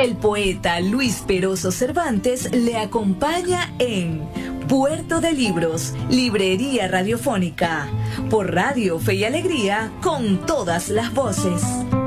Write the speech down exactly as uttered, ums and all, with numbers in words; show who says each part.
Speaker 1: El poeta Luis Peroso Cervantes le acompaña en Puerto de Libros, Librería Radiofónica, por Radio Fe y Alegría, con todas las voces.